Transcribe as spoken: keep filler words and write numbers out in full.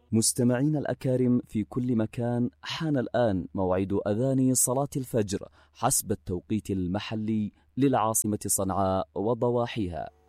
مستمعين الأكارم في كل مكان، حان الآن موعد أذان صلاة الفجر حسب التوقيت المحلي للعاصمة صنعاء وضواحيها.